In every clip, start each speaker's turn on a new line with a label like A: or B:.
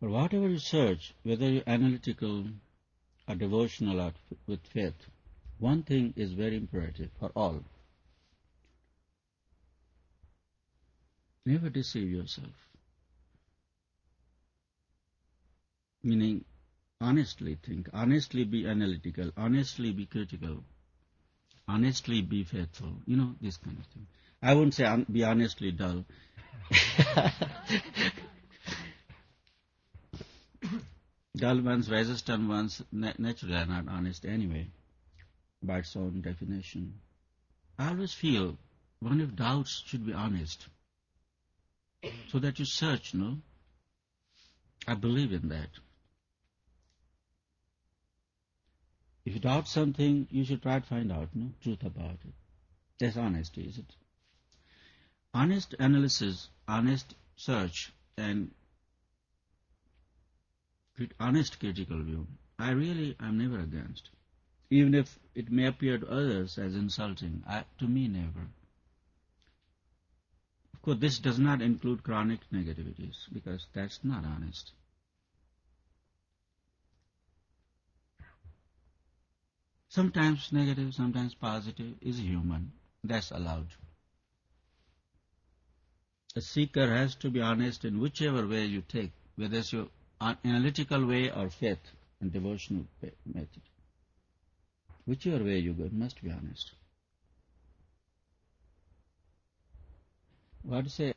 A: But whatever you search, whether you're analytical or devotional or with faith, one thing is very imperative for all. Never deceive yourself. Meaning, honestly think, honestly be analytical, honestly be critical, honestly be faithful. This kind of thing. I wouldn't say be honestly dull. Dull ones, resistant ones, naturally are not honest anyway, by its own definition. I always feel one of doubts should be honest, so that you search, I believe in that. If you doubt something, you should try to find out, truth about it. That's honesty, is it? Honest analysis, honest search, and honest critical view, I'm never against. Even if it may appear to others as insulting, to me never. Of course, this does not include chronic negativities, because that's not honest. Sometimes negative, sometimes positive is human. That's allowed. A seeker has to be honest in whichever way you take, whether it's your analytical way or faith and devotional method. Whichever way you go, must be honest. What to say?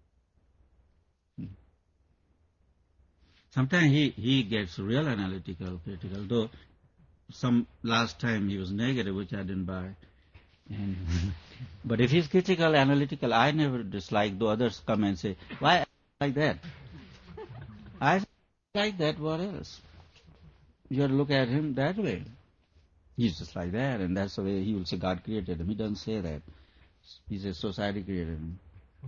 A: Sometimes he gets real analytical, critical, though some last time he was negative, which I didn't buy. But if he's critical, analytical, I never dislike, though others come and say, why like that? I like that, what else? You have to look at him that way. He's just like that, and that's the way he will say God created him. He doesn't say that. He says society created him.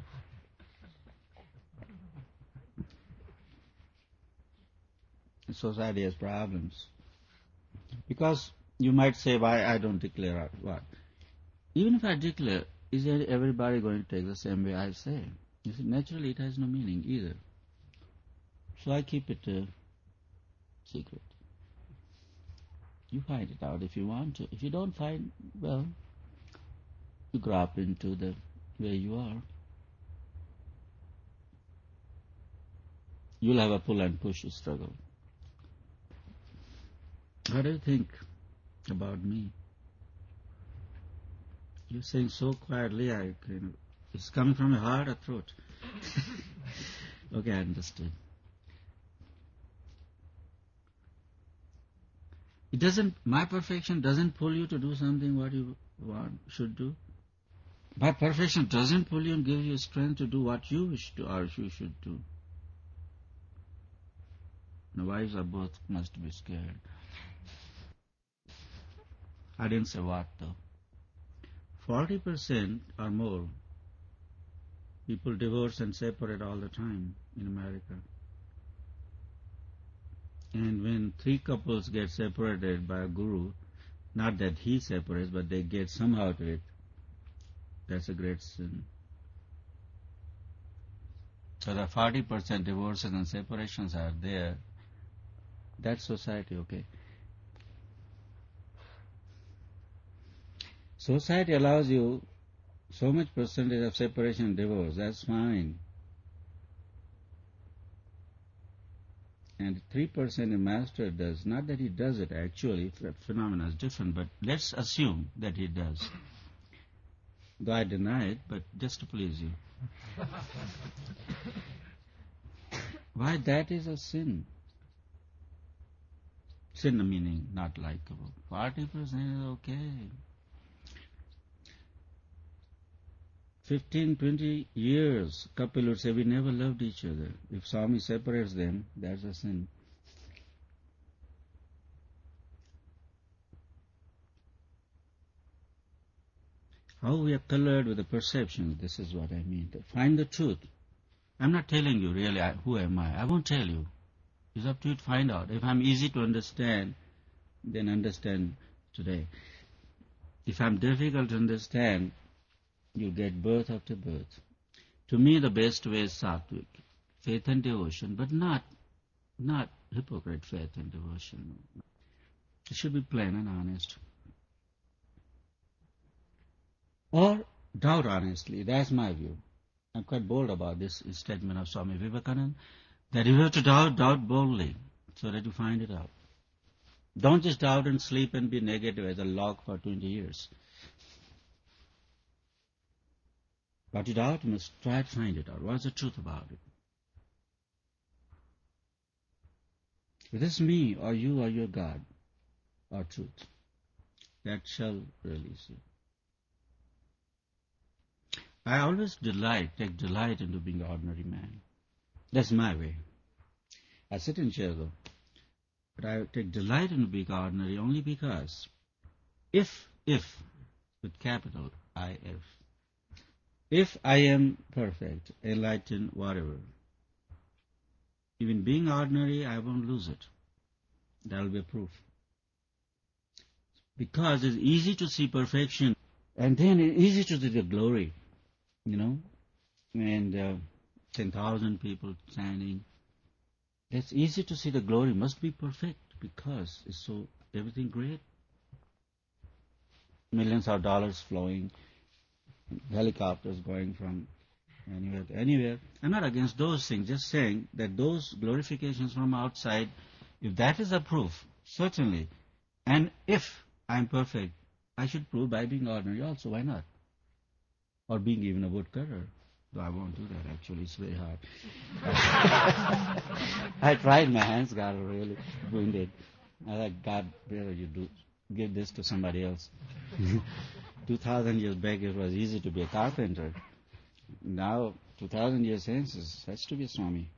A: Society has problems. Because you might say, why I don't declare out what? Even if I declare, is everybody going to take the same way I say? You see, naturally it has no meaning either. So I keep it secret. You find it out if you want to. If you don't find, well, you grow up into the way you are. You'll have a pull and push struggle. What do you think about me? You're saying so quietly, it's coming from your heart or throat? Okay, I understood. My perfection doesn't pull you to do something what you should do. My perfection doesn't pull you and give you strength to do what you wish to or you should do. The wives are both must be scared. I didn't say what though. 40% or more people divorce and separate all the time in America. And when 3 couples get separated by a guru, not that he separates, but they get somehow to it, that's a great sin. So the 40% divorces and separations are there. That's society, okay? Society allows you so much percentage of separation and divorce, that's fine. And 3% a master does, not that he does it actually, that phenomena is different, but let's assume that he does. Though I deny it, but just to please you. Why that is a sin? Sin meaning not likable. 40% is okay. 15, 20 years, couple would say, we never loved each other. If Swami separates them, that's a sin. How we are colored with the perception, this is what I mean. To find the truth. I'm not telling you really, who am I? I won't tell you. It's up to you to find out. If I'm easy to understand, then understand today. If I'm difficult to understand, you get birth after birth. To me, the best way is sattvic, faith and devotion, but not not hypocrite faith and devotion. It should be plain and honest. Or doubt honestly. That's my view. I'm quite bold about this statement of Swami Vivekananda, that you have to doubt boldly, so that you find it out. Don't just doubt and sleep and be negative as a log for 20 years. But you doubt, you must try to find it out. What's the truth about it? Is this me or you or your God or truth? That shall release you. I always take delight into being an ordinary man. That's my way. I sit in chair though, but I take delight in being ordinary only because if, with capital I-F, if I am perfect, enlightened, whatever, even being ordinary, I won't lose it. That will be a proof. Because it's easy to see perfection, and then it's easy to see the glory, and 10,000 people standing. It's easy to see the glory must be perfect because it's so everything great. Millions of dollars flowing, helicopters going from anywhere to anywhere. I'm not against those things, just saying that those glorifications from outside, if that is a proof, certainly, and if I'm perfect, I should prove by being ordinary also, why not? Or being even a woodcutter. Though I won't do that actually, it's very hard. I tried, my hands got really wounded. I like, God, better you give this to somebody else. 2,000 years back it was easy to be a carpenter. Now, 2,000 years hence, it has to be a Swami.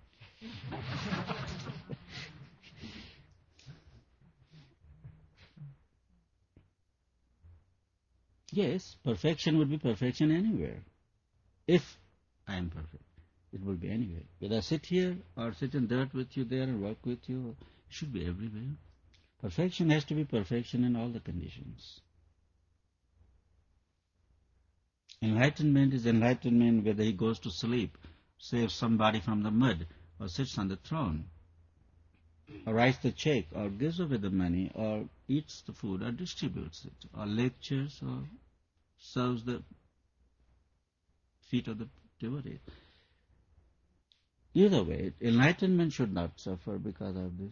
A: Yes, perfection would be perfection anywhere. If I am perfect, it will be anywhere. Whether I sit here or sit in dirt with you there and work with you, it should be everywhere. Perfection has to be perfection in all the conditions. Enlightenment is enlightenment whether he goes to sleep, saves somebody from the mud, or sits on the throne, or writes the check, or gives away the money, or eats the food, or distributes it, or lectures, or serves the feet of the devotee. Either way, enlightenment should not suffer because of this.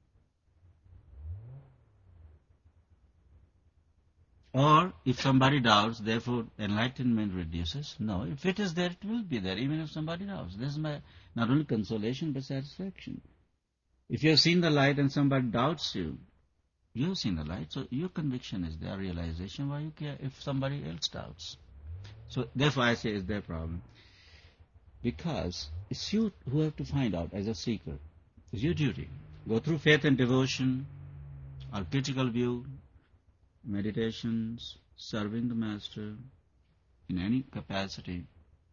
A: Or if somebody doubts, therefore enlightenment reduces. No, if it is there, it will be there, even if somebody doubts. This is my not only consolation but satisfaction. If you have seen the light and somebody doubts you, you have seen the light, so your conviction is there, realization. Why you care if somebody else doubts? So therefore I say it's their problem. Because it's you who have to find out as a seeker. It's your duty. Go through faith and devotion, or critical view, meditations, serving the Master in any capacity.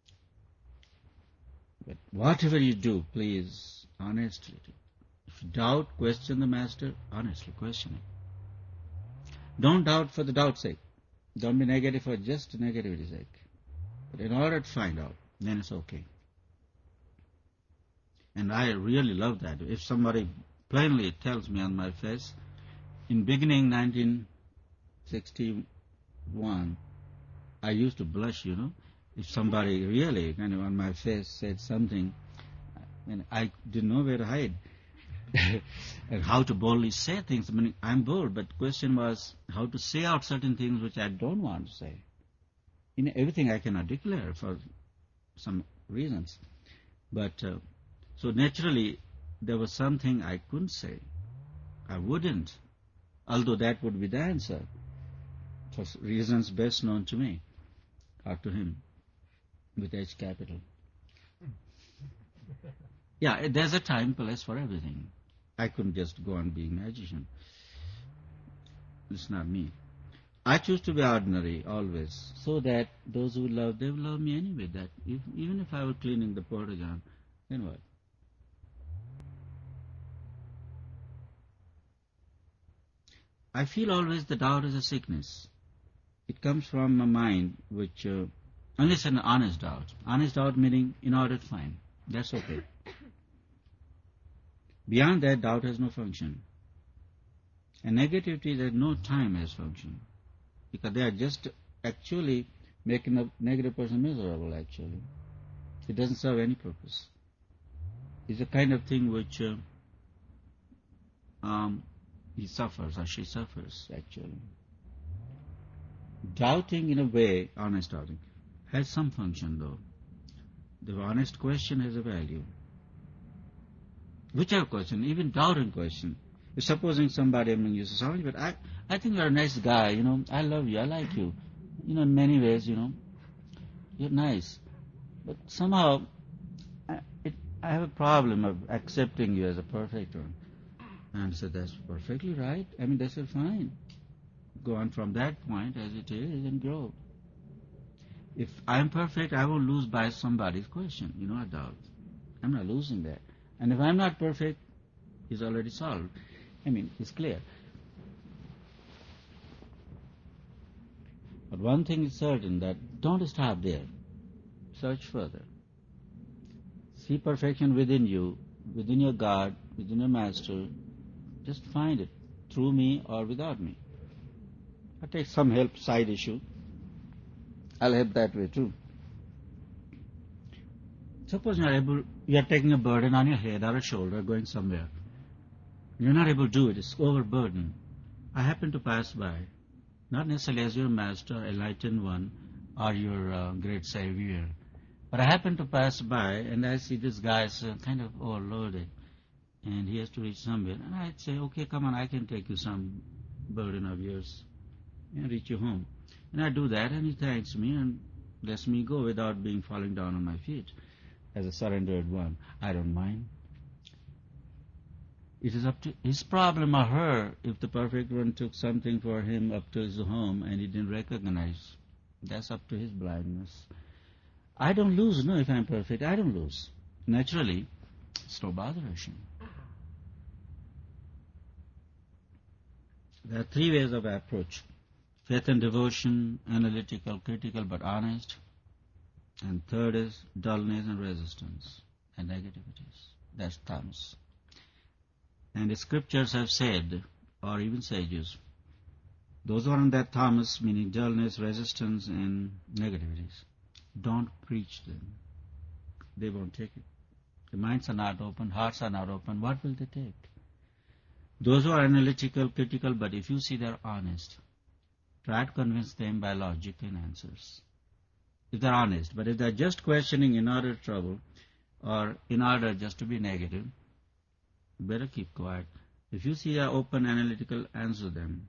A: But whatever you do, please, honestly. If you doubt, question the Master, honestly question it. Don't doubt for the doubt's sake. Don't be negative for just negativity's sake. But in order to find out, then it's okay. And I really love that. If somebody plainly tells me on my face, in beginning 1961, I used to blush, If somebody really kind of on my face said something, and I didn't know where to hide. And how to boldly say things. I mean, I'm bold, but the question was how to say out certain things which I don't want to say. Everything I cannot declare for some reasons. But so naturally, there was something I couldn't say. I wouldn't, although that would be the answer, for reasons best known to me, or to him, with H capital. Yeah, there's a time, place for everything. I couldn't just go on being a magician. It's not me. I choose to be ordinary always, so that those who love, they will love me anyway. That even if I were cleaning the portagon, then what? I feel always the doubt is a sickness. It comes from a mind which, unless an honest doubt. Honest doubt meaning in order to find. That's okay. Beyond that, doubt has no function. And negativity, there's no time has function. Because they are just actually making a negative person miserable, actually. It doesn't serve any purpose. It's a kind of thing which he suffers or she suffers, actually. Doubting, in a way, honest doubting, has some function, though. The honest question has a value. Whichever question, even doubting question. Supposing somebody among you says, sorry, but I think you're a nice guy, I love you, I like you. In many ways, you're nice. But somehow, I have a problem of accepting you as a perfect one. And so that's perfectly right. That's fine. Go on from that point as it is and grow. If I'm perfect, I won't lose by somebody's question, a doubt. I'm not losing that. And if I'm not perfect, it's already solved. It's clear. But one thing is certain, that don't stop there. Search further. See perfection within you, within your God, within your Master. Just find it, through me or without me. I take some help, side issue. I'll help that way too. Suppose you are taking a burden on your head or a shoulder going somewhere. You're not able to do it, it's overburdened. I happen to pass by, not necessarily as your master, enlightened one, or your great savior, but I happen to pass by and I see this guy is kind of overloaded and he has to reach somewhere. And I'd say, okay, come on, I can take you some burden of yours and reach you home. And I do that and he thanks me and lets me go without being falling down on my feet as a surrendered one. I don't mind. It is up to his problem or her if the perfect one took something for him up to his home and he didn't recognize. That's up to his blindness. I don't lose, if I'm perfect, I don't lose. Naturally, it's no botheration. There are three ways of approach. Faith and devotion, analytical, critical, but honest. And third is dullness and resistance and negativities. That's tamas. And the scriptures have said, or even sages, those who are in that tamas, meaning dullness, resistance, and negativities, don't preach them. They won't take it. The minds are not open, hearts are not open. What will they take? Those who are analytical, critical, but if you see they're honest, try to convince them by logic and answers. If they're honest, but if they're just questioning in order to trouble, or in order just to be negative, better keep quiet. If you see they're open, analytical, answer them.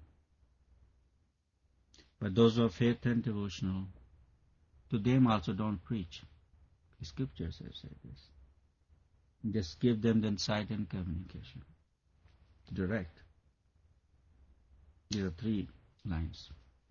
A: But those who are faith and devotional, to them also don't preach. The scriptures have said this. Just give them the insight and communication. Direct. There are three lines.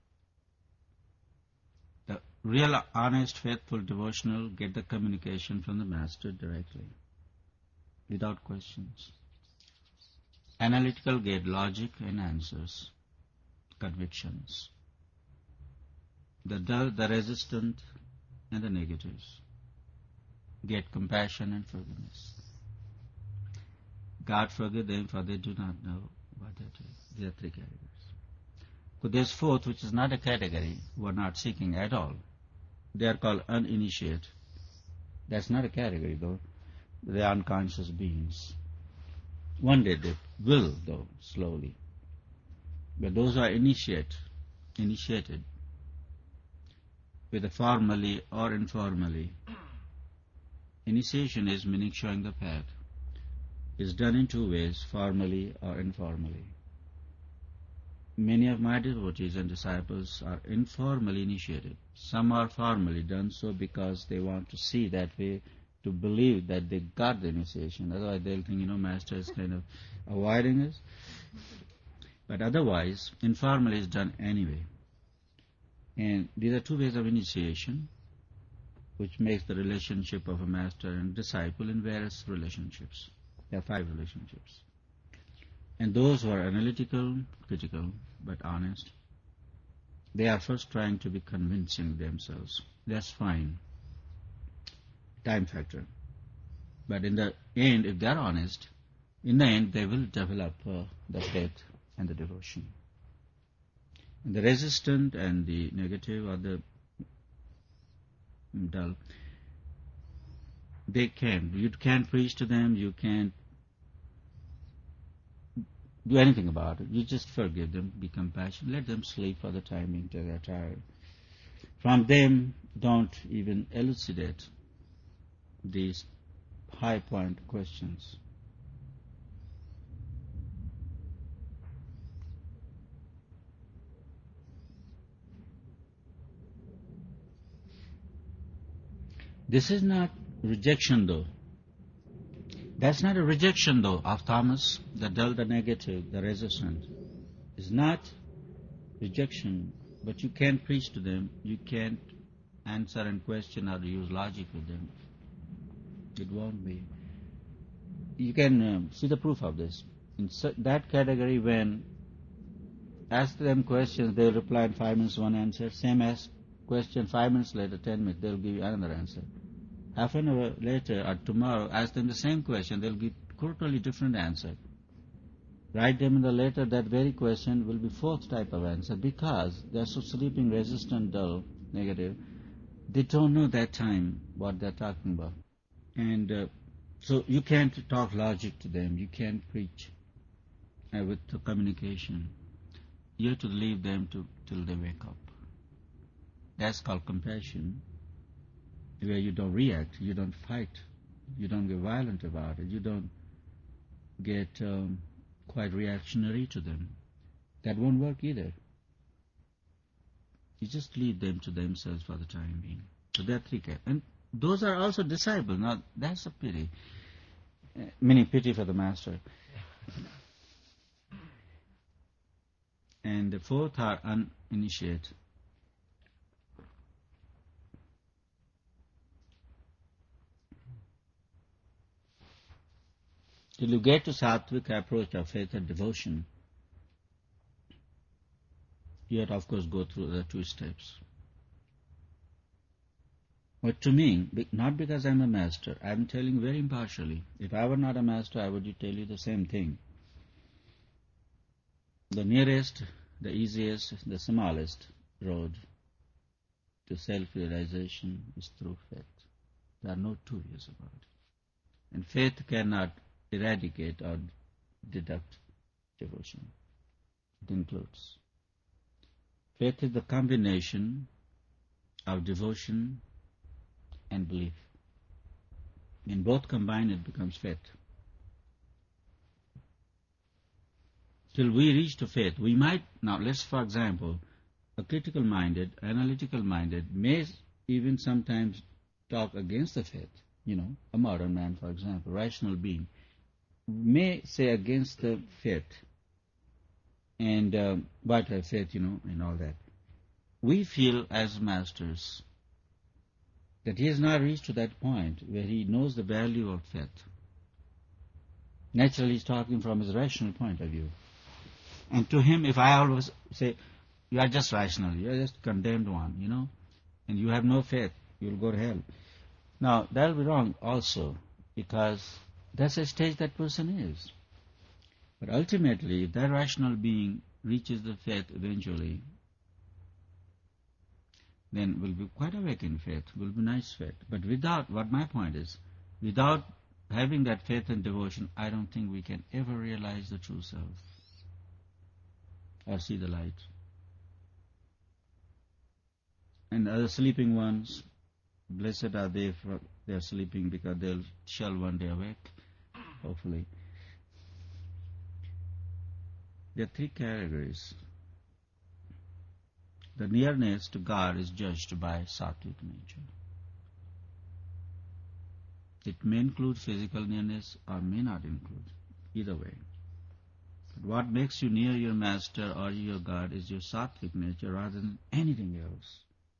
A: The real, honest, faithful, devotional get the communication from the Master directly, without questions. Analytical get logic and answers, convictions. The dull, the resistant, and the negatives get compassion and forgiveness. God forgive them, for they do not know what they do. There are three categories. But there's fourth, which is not a category, who are not seeking at all. They are called uninitiate. That's not a category, though. They are unconscious beings. One day they will, though, slowly. But those who are initiated, whether formally or informally, initiation is meaning showing the path. Is done in two ways, formally or informally. Many of my devotees and disciples are informally initiated. Some are formally done so because they want to see that way, to believe that they got the initiation. Otherwise they'll think, Master is kind of avoiding us. But otherwise, informally is done anyway. And these are two ways of initiation, which makes the relationship of a master and disciple in various relationships. There are 5 relationships. And those who are analytical, critical, but honest, they are first trying to be convincing themselves. That's fine. Time factor. But in the end, if they are honest, in the end they will develop the faith and the devotion. And the resistant and the negative or the dull, you can't preach to them, you can't do anything about it. You just forgive them, be compassionate, let them sleep for the time until they're tired. From them, don't even elucidate these high point questions. This is not rejection though. That's not a rejection though of Thomas, the dull, the negative, the resistant. It's not rejection, but you can't preach to them, you can't answer and question or use logic with them. It won't be. You can see the proof of this. In that category, when ask them questions, they'll reply in 5 minutes one answer. Same ask question 5 minutes later, 10 minutes, they'll give you another answer. Half an hour later or tomorrow, ask them the same question, they'll give totally different answer. Write them in the letter, that very question will be fourth type of answer, because they're so sleeping, resistant, dull, negative. They don't know that time what they're talking about. And so you can't talk logic to them, you can't preach with the communication. You have to leave them till they wake up. That's called compassion, where you don't react, you don't fight, you don't get violent about it, you don't get quite reactionary to them. That won't work either. You just leave them to themselves for the time being. So there are three categories. And those are also disciples. Now, that's a pity. Meaning pity for the master. And the fourth are uninitiated. Till you get to sattvic approach of faith and devotion, you have to, of course, go through the 2 steps. But to me, not because I'm a master, I'm telling very impartially. If I were not a master, I would tell you the same thing. The nearest, the easiest, the smallest road to self-realization is through faith. There are no 2 ways about it. And faith cannot eradicate or deduct devotion. It includes. Faith is the combination of devotion and belief. When both combine, it becomes faith. Till we reach to faith, we might, now let's, for example, a critical-minded, analytical-minded may even sometimes talk against the faith. A modern man, for example, rational being, may say against the faith, and what have faith, and all that. We feel as masters that he has not reached to that point where he knows the value of faith. Naturally, he's talking from his rational point of view. And to him, if I always say, you are just rational, you are just condemned one, and you have no faith, you will go to hell. Now, that will be wrong also, because that's the stage that person is. But ultimately, if that rational being reaches the faith eventually, then will be quite awake in faith, will be nice faith. But without, what my point is, without having that faith and devotion, I don't think we can ever realize the true self or see the light. And the other sleeping ones, blessed are they for they are sleeping, because they shall one day awake, hopefully. There are 3 categories. The nearness to God is judged by sattvic nature. It may include physical nearness or may not include. Either way. But what makes you near your master or your God is your sattvic nature rather than anything else.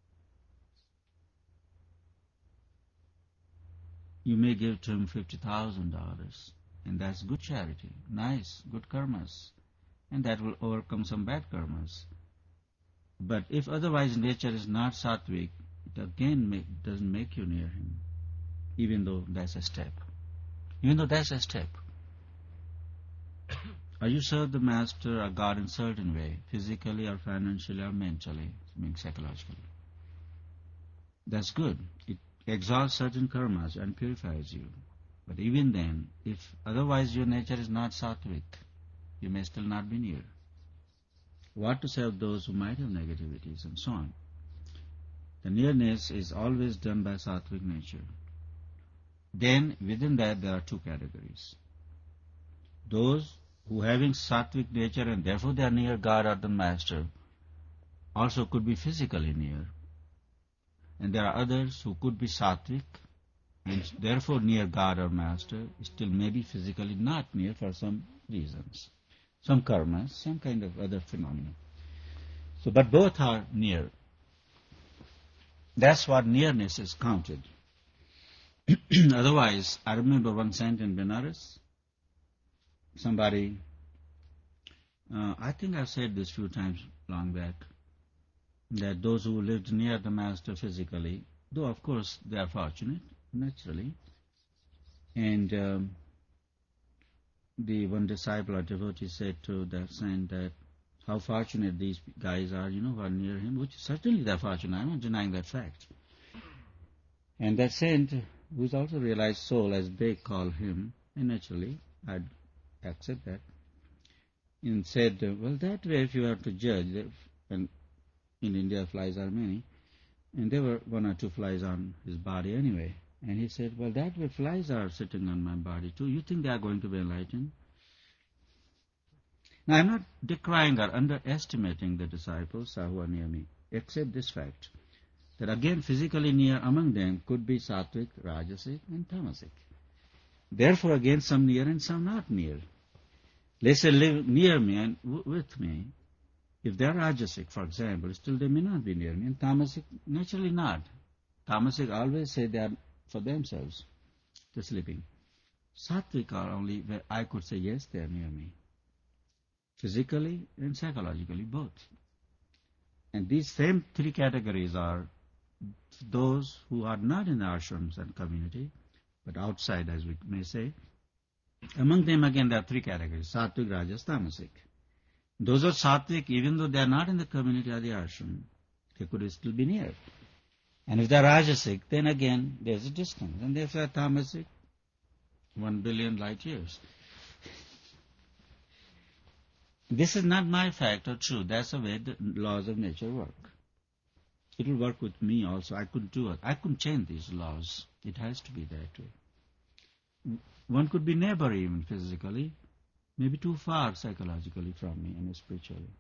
A: You may give to him $50,000, and that's good charity, nice, good karmas, and that will overcome some bad karmas. But if otherwise nature is not sattvic, it again doesn't make you near him, even though that's a step. Or you serve the master or God in certain way, physically or financially or mentally, meaning psychologically. That's good. It exalts certain karmas and purifies you. But even then, if otherwise your nature is not sattvic, you may still not be near. What to serve those who might have negativities and so on. The nearness is always done by sattvic nature. Then within that there are two categories. Those who having sattvic nature and therefore they are near God or the master also could be physically near. And there are others who could be sattvic and therefore near God or master, still maybe physically not near for some reasons, some karmas, some kind of other phenomena. So, but both are near. That's what nearness is counted. Otherwise, I remember one saint in Benares, somebody, I think I've said this few times long back, that those who lived near the master physically, though of course they are fortunate, naturally, and the one disciple or devotee said to that saint that how fortunate these guys are, who are near him, which certainly they're fortunate. I'm not denying that fact. And that saint, who is also realized soul, as they call him, and naturally I'd accept that, and said, well, that way if you have to judge, and in India flies are many, and there were one or two flies on his body anyway. And he said, well, that way flies are sitting on my body too. You think they are going to be enlightened? Now, I'm not decrying or underestimating the disciples who are near me, except this fact, that again physically near among them could be sattvic, rajasic, and tamasic. Therefore, again, some near and some not near. Let's say live near me and with me. If they are rajasic, for example, still they may not be near me, and tamasic, naturally not. Tamasic always say they are for themselves, they're sleeping. Sattvic are only where I could say, yes, they are near me. Physically and psychologically, both. And these same three categories are those who are not in the ashrams and community, but outside, as we may say. Among them, again, there are three categories, sattvic, rajas, tamasic. Those are sattvic, even though they are not in the community or the ashram, they could still be near. And if they are rajasic, then again, there's a distance. And if they are tamasic, 1 billion light years. This is not my fact or truth. That's the way the laws of nature work. It will work with me also. I couldn't do it. I couldn't change these laws. It has to be that way. One could be neighbor even physically, maybe too far psychologically from me and spiritually.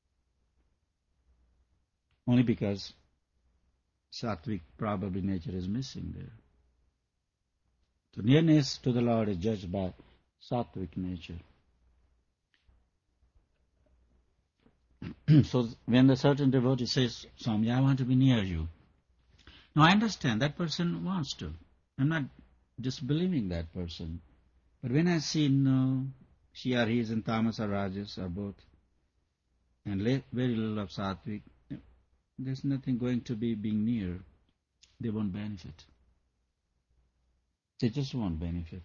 A: Only because sattvic probably nature is missing there. So nearness to the Lord is judged by sattvic nature. So when the certain devotee says, Swami, I want to be near you. Now I understand that person wants to. I'm not disbelieving that person. But when I see no, she or he is in tamas or rajas or both, and very little of sattvic, there's nothing going to be being near. They won't benefit. They just won't benefit.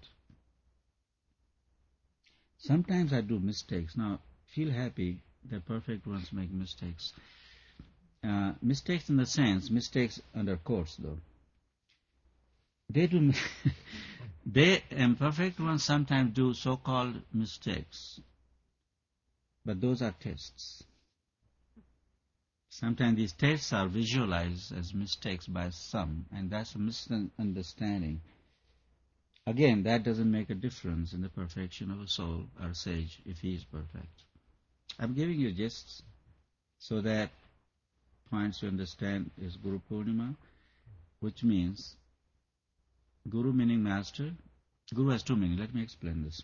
A: Sometimes I do mistakes. Now, feel happy that perfect ones make mistakes. Mistakes in the sense, mistakes under quotes though. They do, imperfect ones sometimes do so-called mistakes. But those are tests. Sometimes these tests are visualized as mistakes by some, and that's a misunderstanding. Again, that doesn't make a difference in the perfection of a soul or a sage if he is perfect. I'm giving you just so that points to understand is Guru Purnima, which means Guru meaning master. Guru has two meanings. Let me explain this.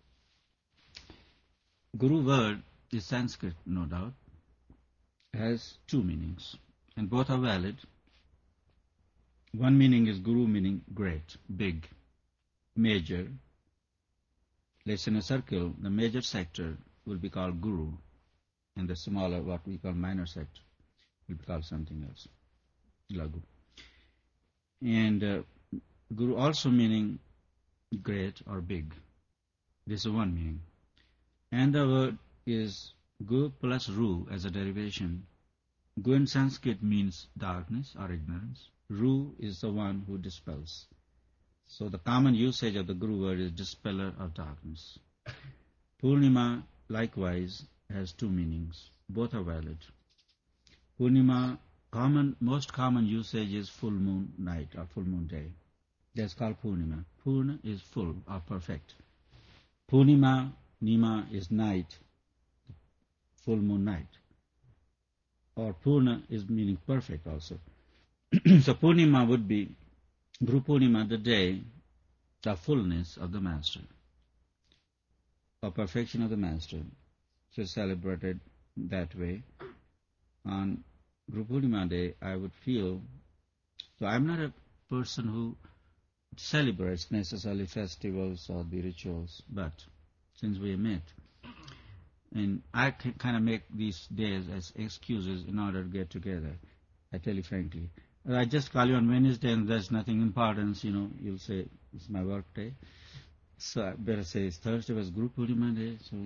A: Guru word is Sanskrit, no doubt, has two meanings, and both are valid. One meaning is Guru meaning great, big, major. Let's say in a circle, the major sector will be called Guru, and the smaller, what we call minor sector, will be called something else, Lagu. And Guru also meaning great or big. This is one meaning. And the word is gu plus ru as a derivation. Gu in Sanskrit means darkness or ignorance. Ru is the one who dispels. So the common usage of the Guru word is dispeller of darkness. Purnima likewise has two meanings. Both are valid. Purnima, most common usage is full moon night or full moon day. That's called Purnima. Purna is full or perfect. Purnima, Nima is night, full moon night. Or Purna is meaning perfect also. So Purnima would be Guru Purnima, the day, the fullness of the Master, or perfection of the Master. So celebrated that way. On Guru Purnima day, I would feel, so I'm not a person who celebrates necessarily festivals or the rituals, but since we met, and I kind of make these days as excuses in order to get together. I tell you frankly. I just call you on Wednesday and there's nothing important, you'll say, it's my work day. So I better say, Thursday was Guru Purnima day, so,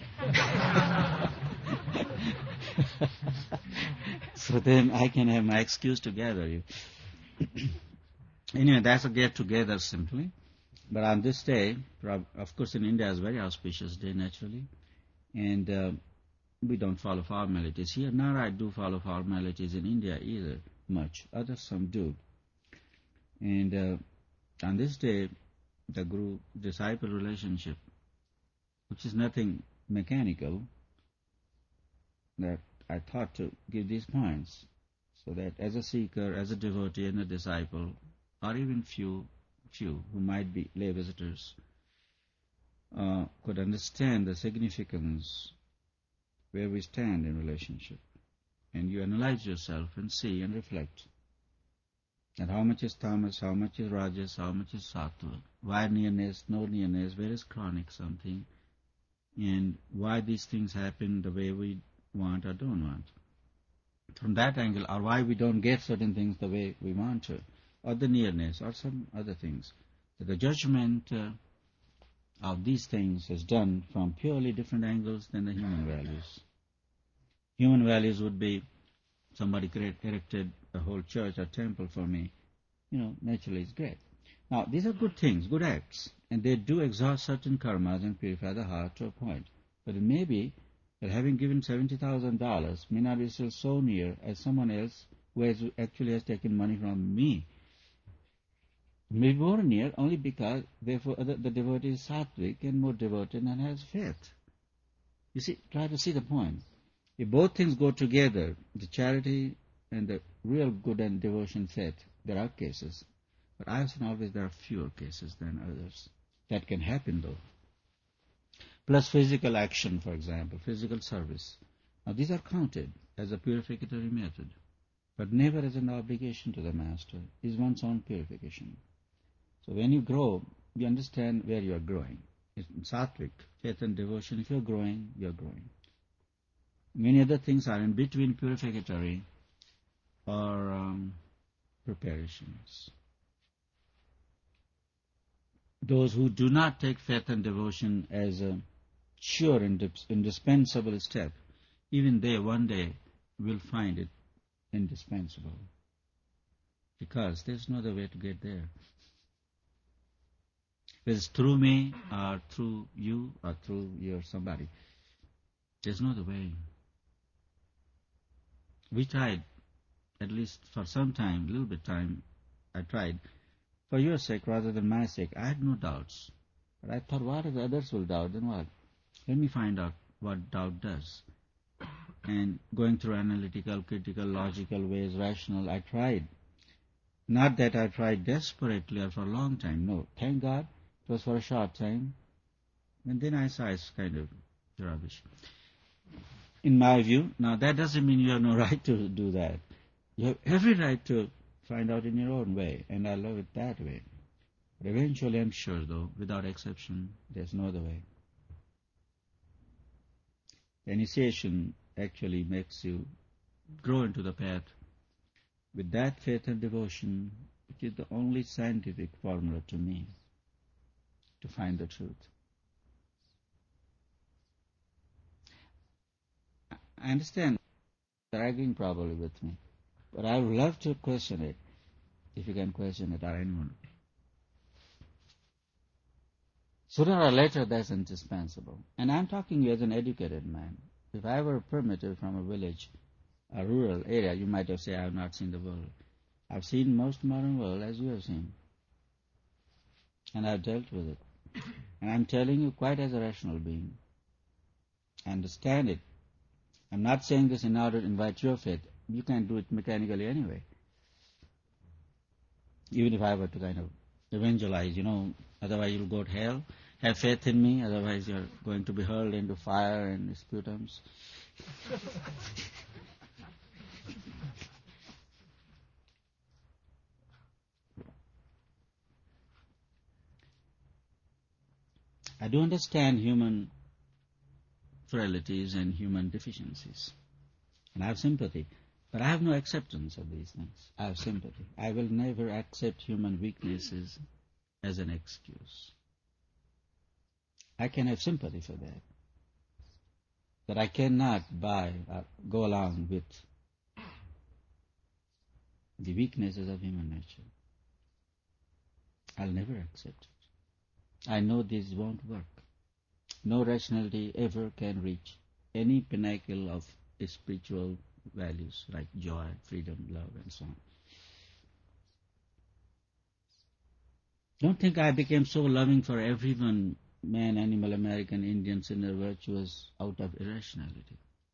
A: So then I can have my excuse to gather you. Anyway, that's a get-together simply. But on this day, of course in India it's a very auspicious day naturally. And we don't follow formalities here. Nor I do follow formalities in India either much. Others some do. And on this day, the Guru-disciple relationship, which is nothing mechanical, that I thought to give these points, so that as a seeker, as a devotee and a disciple, or even few who might be lay visitors, could understand the significance where we stand in relationship. And you analyze yourself and see and reflect. And how much is tamas, how much is rajas, how much is sattva, why nearness, no nearness, where is chronic something, and why these things happen the way we want or don't want. From that angle, or why we don't get certain things the way we want to, or the nearness, or some other things. So the judgment of these things is done from purely different angles than the human values. Human values would be, somebody erected a whole church or temple for me. Naturally it's great. Now, these are good things, good acts, and they do exhaust certain karmas and purify the heart to a point. But it may be that having given $70,000 may not be still so near as someone else who actually has taken money from me. May be more near only because, therefore, the devotee is sattvic and more devoted and has faith. You see, try to see the point. If both things go together, the charity and the real good and devotion faith, there are cases. But I have seen always there are fewer cases than others. That can happen though. Plus physical action, for example, physical service. Now these are counted as a purificatory method, but never as an obligation to the Master. It is one's own purification. So when you grow, you understand where you are growing. In sattvic, faith and devotion, if you are growing, you are growing. Many other things are in between purificatory or preparations. Those who do not take faith and devotion as a sure and indispensable step, even they one day will find it indispensable. Because there's no other way to get there. If it's through me or through you or through your somebody, there's no other way. We tried, at least for some time, a little bit time, I tried. For your sake rather than my sake, I had no doubts. But I thought, what if others will doubt, then what? Let me find out what doubt does. And going through analytical, critical, logical ways, rational, I tried. Not that I tried desperately or for a long time, no. Thank God, it was for a short time. And then I saw it's kind of rubbish. In my view, now that doesn't mean you have no right to do that. You have every right to find out in your own way, and I love it that way. But eventually, I'm sure, though, without exception, there's no other way. The initiation actually makes you grow into the path. With that faith and devotion, it is the only scientific formula to me to find the truth. I understand they're arguing probably with me, but I would love to question it, if you can question it or anyone. Sooner or later, that's indispensable. And I'm talking you as an educated man. If I were primitive from a village, a rural area, you might have said I have not seen the world. I've seen most modern world as you have seen. And I've dealt with it. And I'm telling you quite as a rational being. I understand it. I'm not saying this in order to invite your faith. You can't do it mechanically anyway. Even if I were to kind of evangelize, otherwise you'll go to hell. Have faith in me, otherwise you're going to be hurled into fire and sputums. I do understand human frailties and human deficiencies. And I have sympathy. But I have no acceptance of these things. I have sympathy. I will never accept human weaknesses as an excuse. I can have sympathy for that. But I cannot go along with the weaknesses of human nature. I'll never accept it. I know this won't work. No rationality ever can reach any pinnacle of spiritual values like joy, freedom, love, and so on. Don't think I became so loving for everyone, man, animal, American, Indian, sinner, virtuous, out of irrationality.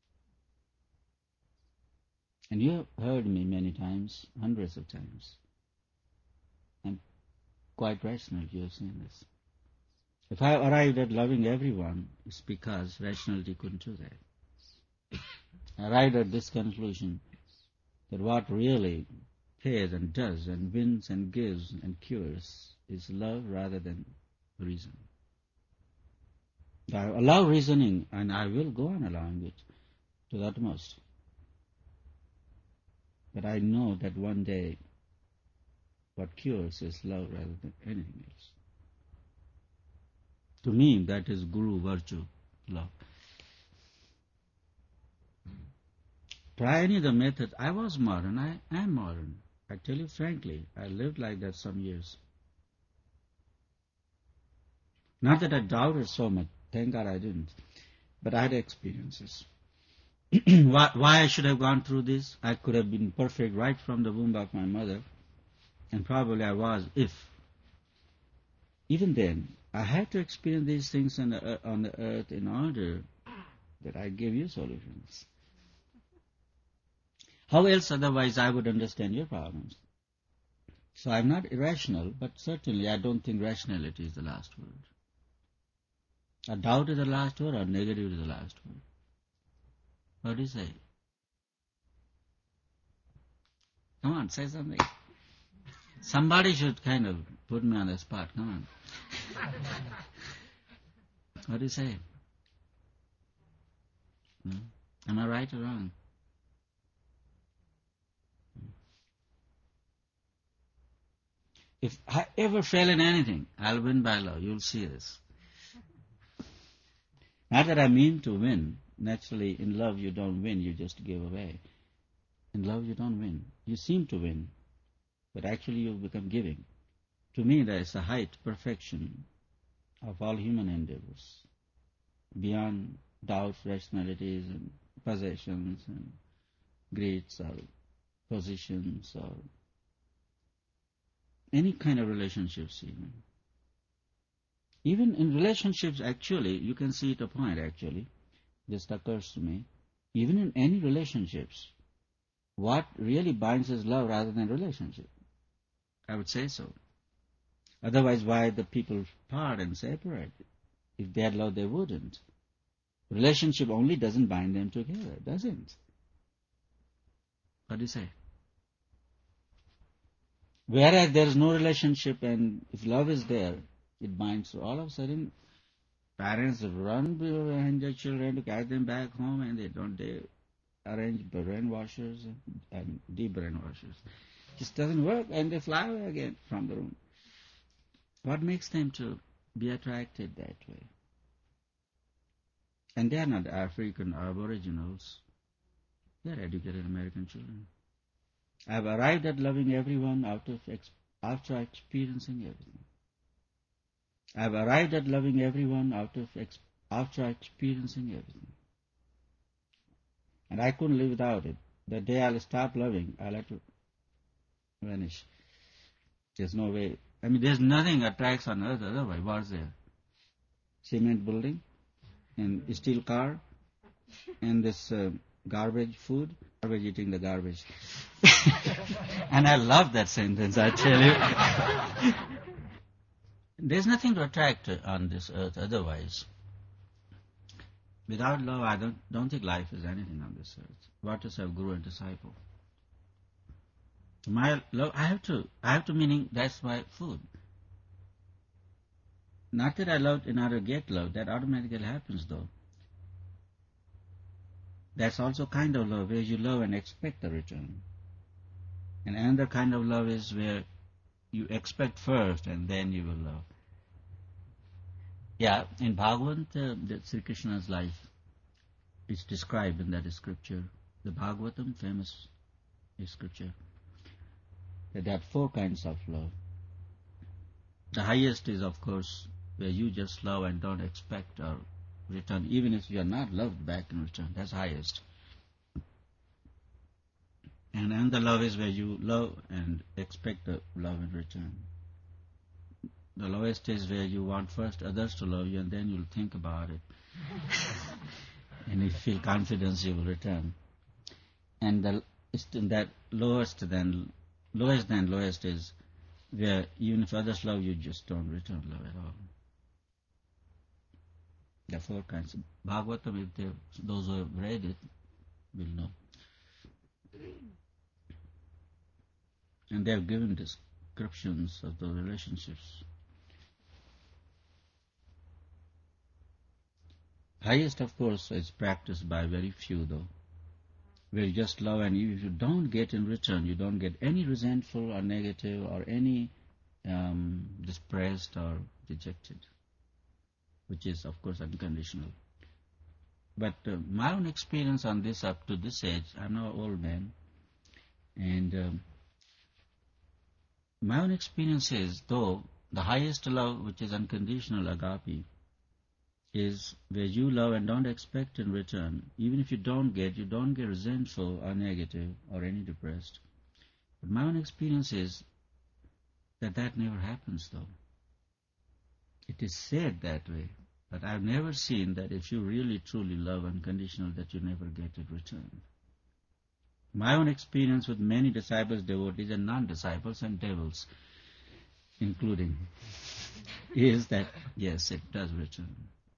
A: And you have heard me many times, hundreds of times. I'm quite rational, you have seen this. If I arrived at loving everyone, it's because rationality couldn't do that. I arrived at this conclusion that what really pays and does and wins and gives and cures is love rather than reason. I allow reasoning, and I will go on allowing it to the utmost. But I know that one day what cures is love rather than anything else. To me, that is guru virtue, love. Try any of the methods. I was modern. I am modern. I tell you frankly, I lived like that some years. Not that I doubted so much. Thank God I didn't. But I had experiences. Why I should have gone through this? I could have been perfect right from the womb of my mother. And probably I was, if. Even then, I had to experience these things on the earth in order that I give you solutions. How else otherwise I would understand your problems? So I'm not irrational, but certainly I don't think rationality is the last word. A doubt is the last word, or negative is the last word. What do you say? Come on, say something. Somebody should kind of put me on the spot. Come on. What do you say? Am I right or wrong? If I ever fail in anything, I'll win by love. You'll see this. Not that I mean to win. Naturally, in love you don't win, you just give away. In love you don't win. You seem to win, but actually you become giving. To me, that is the height, perfection of all human endeavors, beyond doubts, rationalities, and possessions, and grades, or positions, or any kind of relationships even. Even in relationships, actually, you can see it a point, actually. Just occurs to me. Even in any relationships, what really binds is love rather than relationship. I would say so. Otherwise, why the people part and separate? If they had love, they wouldn't. Relationship only doesn't bind them together, doesn't. What do you say? Whereas there is no relationship, and if love is there, it binds. So all of a sudden, parents run behind their children to carry them back home, and they arrange brainwashers and de-brainwashers. It just doesn't work, and they fly away again from the room. What makes them to be attracted that way? And they are not African Aboriginals They're educated American children. I've arrived at loving everyone after experiencing everything. I've arrived at loving everyone after experiencing everything. And I couldn't live without it. The day I'll stop loving, I'll have to vanish. There's no way. I mean, there's nothing attracts on earth otherwise. What's there? Cement building and steel car and this garbage food. Garbage eating the garbage. And I love that sentence, I tell you. There's nothing to attract on this earth otherwise. Without love, I don't think life is anything on this earth. What is a guru and disciple? My love, I have to meaning that's my food. Not that I love in order to get love, that automatically happens though. That's also kind of love where you love and expect a return. And another kind of love is where you expect first and then you will love. Yeah, in Bhagavad, Sri Krishna's life is described in that scripture. The Bhagavatam, famous scripture. That there are 4 kinds of love. The highest is, of course, where you just love and don't expect a return, even if you are not loved back in return. That's highest. And another love is where you love and expect a love in return. The lowest is where you want first others to love you and then you'll think about it. And if you feel confidence, you will return. And that lowest than lowest is where even if others love you, just don't return love at all. There are 4 kinds. Bhagavatam, those who have read it will know. And they have given descriptions of the relationships. Highest, of course, is practiced by very few, though, where you just love and if you don't get in return, you don't get any resentful or negative or any depressed or dejected, which is, of course, unconditional. But my own experience on this up to this age, I'm now an old man, and my own experience is, though, the highest love, which is unconditional agape, is where you love and don't expect in return. Even if you don't get resentful or negative or any depressed. But my own experience is that never happens, though. It is said that way, but I've never seen that if you really truly love unconditional, that you never get it returned. My own experience with many disciples, devotees, and non-disciples, and devils, including, is that, yes, it does return.